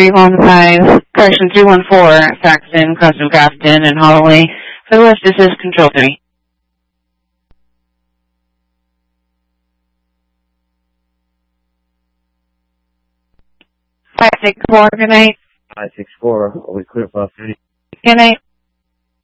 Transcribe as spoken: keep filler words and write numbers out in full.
three one five, correction three one four, Saxon, Custom Grafton, and Holloway. For the rest, this is Control three. five six four, good night. five six four, are we clear for thirty? Good night.